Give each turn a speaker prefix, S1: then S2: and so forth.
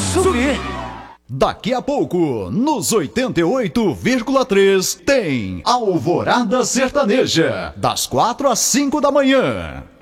S1: subir.
S2: Daqui a pouco, nos 88,3, tem Alvorada Sertaneja, das 4 às 5 da manhã.